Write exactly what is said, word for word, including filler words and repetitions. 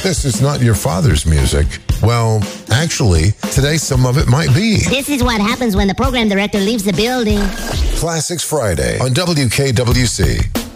this is not your father's music, well, actually, today some of it might be. This is what happens when the program director leaves the building. Classics Friday on W K W C.